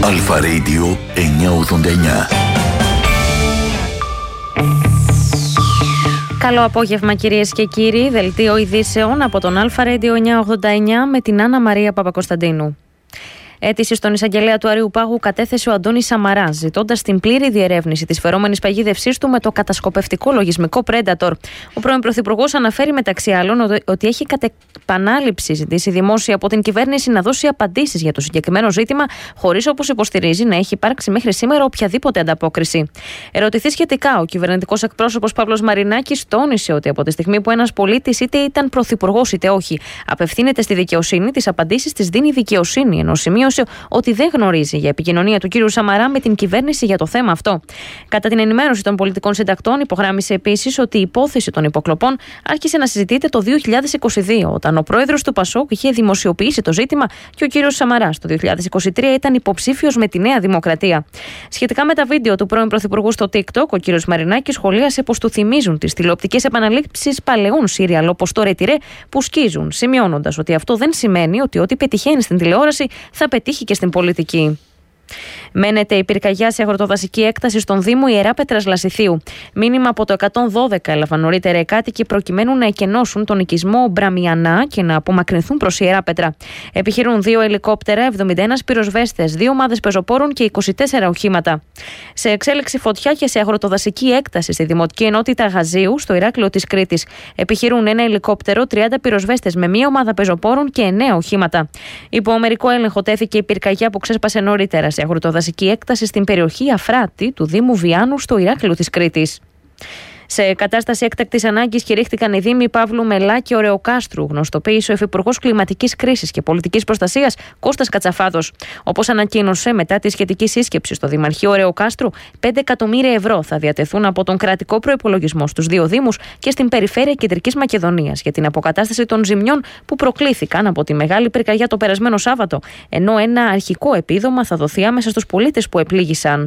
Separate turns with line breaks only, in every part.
Αλφα Radio 989.
Καλό απόγευμα κυρίες και κύριοι, δελτίο ειδήσεων από τον Αλφα Radio 989 με την Άννα Μαρία Παπακοσταντίνου. Αίτηση στον εισαγγελέα του Αρείου Πάγου κατέθεσε ο Αντώνης Σαμαράς, ζητώντας την πλήρη διερεύνηση της φερόμενης παγίδευσής του με το κατασκοπευτικό λογισμικό Predator. Ο πρώην Πρωθυπουργός αναφέρει μεταξύ άλλων ότι έχει κατ' επανάληψη ζητήσει δημόσια από την κυβέρνηση να δώσει απαντήσεις για το συγκεκριμένο ζήτημα, χωρίς, όπως υποστηρίζει, να έχει υπάρξει μέχρι σήμερα οποιαδήποτε ανταπόκριση. Ερωτηθεί σχετικά, ο κυβερνητικός εκπρόσωπος Παύλος Μαρινάκης τόνισε ότι από τη στιγμή που ένας πολίτης είτε ήταν πρωθυπουργός είτε όχι, απευθύνεται στη δικαιοσύνη, τις απαντήσεις τις δίνει η δικαιοσύνη, ενώ σημείωσε ότι δεν γνωρίζει για επικοινωνία του κ. Σαμαρά με την κυβέρνηση για το θέμα αυτό. Κατά την ενημέρωση των πολιτικών συντακτών, υπογράμμισε επίσης ότι η υπόθεση των υποκλοπών άρχισε να συζητείται το 2022, όταν ο πρόεδρος του ΠΑΣΟΚ είχε δημοσιοποιήσει το ζήτημα και ο κ. Σαμαράς το 2023 ήταν υποψήφιος με τη Νέα Δημοκρατία. Σχετικά με τα βίντεο του πρώην Πρωθυπουργού στο TikTok, ο κ. Μαρινάκης σχολίασε πως του θυμίζουν τις τηλεοπτικές επαναλήψεις παλαιών σύριαλ όπως το Ρετυρέ που σκίζουν, σημειώνοντας ότι αυτό δεν σημαίνει ότι ό,τι πετυχαίνει στην τηλεόραση θα πετύχει και στην πολιτική. Μένεται η πυρκαγιά σε αγροτοδασική έκταση στον Δήμο Ιεράπετρας Λασιθίου. Μήνυμα από το 112 έλαβαν νωρίτερα οι κάτοικοι προκειμένου να εκενώσουν τον οικισμό Μπραμιανά και να απομακρυνθούν προς Ιεράπετρα. Επιχειρούν 2 ελικόπτερα, 71 πυροσβέστες, 2 ομάδες πεζοπόρων και 24 οχήματα. Σε εξέλιξη φωτιά και σε αγροτοδασική έκταση στη Δημοτική Ενότητα Γαζίου, στο Ηράκλειο της Κρήτης. Επιχειρούν 1 ελικόπτερο, 30 πυροσβέστες με 1 ομάδα πεζοπόρων και 9 οχήματα. Υπό ομερικό έλεγχο τέθηκε η πυρκαγιά που ξέσπασε νωρίτερα σε αγροτοδασική έκταση στην περιοχή Αφράτη του Δήμου Βιάνου στο Ηράκλειο της Κρήτης. Σε κατάσταση έκτακτης ανάγκης κηρύχθηκαν οι Δήμοι Παύλου Μελά και Ωρεοκάστρου, γνωστοποίησε ο Υφυπουργός Κλιματικής Κρίσης και Πολιτικής Προστασίας Κώστας Κατσαφάδος. Όπως ανακοίνωσε μετά τη σχετική σύσκεψη στο Δημαρχείο Ωρεοκάστρου, 5 εκατομμύρια ευρώ θα διατεθούν από τον κρατικό προϋπολογισμό στους 2 Δήμους και στην περιφέρεια Κεντρικής Μακεδονίας για την αποκατάσταση των ζημιών που προκλήθηκαν από τη μεγάλη πυρκαγιά το περασμένο Σάββατο, ενώ ένα αρχικό επίδομα θα δοθεί άμεσα στους πολίτες που επλήγησαν.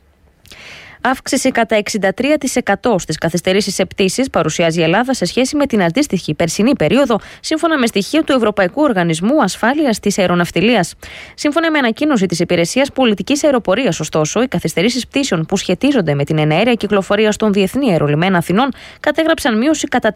Αύξηση κατά 63% στις καθυστερήσεις σε πτήσεις παρουσιάζει η Ελλάδα σε σχέση με την αντίστοιχη περσινή περίοδο, σύμφωνα με στοιχεία του Ευρωπαϊκού Οργανισμού Ασφάλειας της Αεροναυτιλίας. Σύμφωνα με ανακοίνωση της Υπηρεσίας Πολιτικής Αεροπορίας, ωστόσο, οι καθυστερήσεις πτήσεων που σχετίζονται με την εναέρια κυκλοφορία στον Διεθνή Αερολιμένα Αθηνών κατέγραψαν μείωση κατά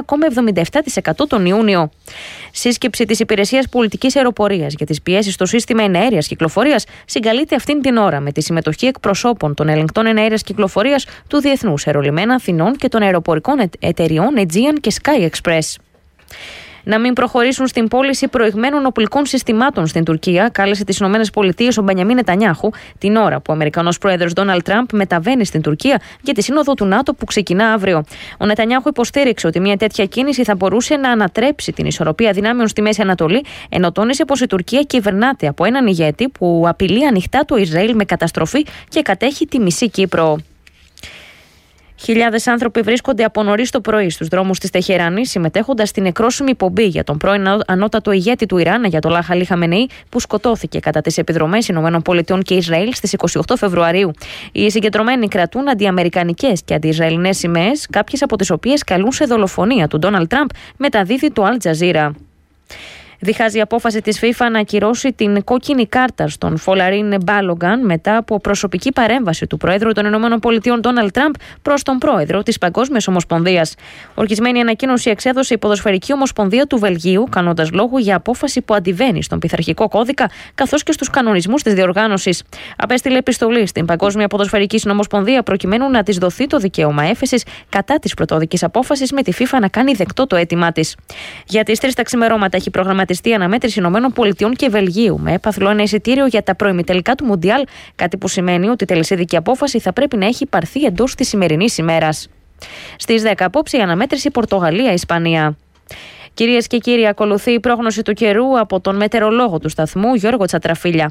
31,77% τον Ιούνιο. Σύσκεψη της Υπηρεσίας Πολιτικής Αεροπορίας για τις πιέσεις στο σύστημα εναέριας κυκλοφορίας συγκαλείται αυτήν την ώρα με τη συμμετοχή εκπροσώπων των ελεγκτών εναέριας κυκλοφορίας του Διεθνούς Αερολιμένα Αθηνών και των αεροπορικών εταιριών Aegean και Sky Express. Να μην προχωρήσουν στην πώληση προηγμένων οπλικών συστημάτων στην Τουρκία, κάλεσε τις ΗΠΑ ο Μπενιαμίν Νετανιάχου την ώρα που ο Αμερικανός πρόεδρος Ντόναλντ Τραμπ μεταβαίνει στην Τουρκία για τη σύνοδο του ΝΑΤΟ που ξεκινά αύριο. Ο Νετανιάχου υποστήριξε ότι μια τέτοια κίνηση θα μπορούσε να ανατρέψει την ισορροπία δυνάμεων στη Μέση Ανατολή, ενώ τόνισε πως η Τουρκία κυβερνάται από έναν ηγέτη που απειλεί ανοιχτά το Ισραήλ με καταστροφή και κατέχει τη μισή Κύπρο. Χιλιάδες άνθρωποι βρίσκονται από νωρίς το πρωί στους δρόμους της Τεχεράνης, συμμετέχοντας στην νεκρόσιμη πομπή για τον πρώην ανώτατο ηγέτη του Ιράν, Αγιατολάχ Αλί Χαμενεή, που σκοτώθηκε κατά τις επιδρομές ΗΠΑ και Ισραήλ στις 28 Φεβρουαρίου. Οι συγκεντρωμένοι κρατούν αντιαμερικανικές και αντιισραηλινές σημαίες, κάποιες από τις οποίες καλούν σε δολοφονία του Ντόναλντ Τραμπ, μεταδίδει το Αλ Τζαζίρα. Διχάζει η απόφαση της FIFA να ακυρώσει την κόκκινη κάρτα στον Φολαρίν Μπάλογκαν μετά από προσωπική παρέμβαση του Προέδρου των ΗΠΑ Ντόναλντ Τραμπ προς τον Πρόεδρο της Παγκόσμιας Ομοσπονδίας. Οργισμένη ανακοίνωση εξέδωσε η Ποδοσφαιρική Ομοσπονδία του Βελγίου, κάνοντας λόγο για απόφαση που αντιβαίνει στον πειθαρχικό κώδικα καθώς και στους κανονισμούς της διοργάνωσης. Απέστειλε επιστολή στην Παγκόσμια Ποδοσφαιρική Συνομοσπονδία προκειμένου να της δοθεί το δικαίωμα έφεσης κατά της πρωτόδικης απόφασης με τη FIFA να κάνει δεκτό το αίτημά της. Για τις 3 τα ξημερώματα έχει προγραμματιστεί αναμέτρηση ΗΠΑ και Βελγίου με έπαθλο ένα εισιτήριο για τα προημιτελικά του Μουντιάλ, κάτι που σημαίνει ότι η τελεσίδικη απόφαση θα πρέπει να έχει πάρθει εντός της σημερινής ημέρας. Στις 10 απόψε η αναμέτρηση Πορτογαλία-Ισπανία. Κυρίες και κύριοι, ακολουθεί η πρόγνωση του καιρού από τον μετεωρολόγο του σταθμού Γιώργο Τσατραφίλια.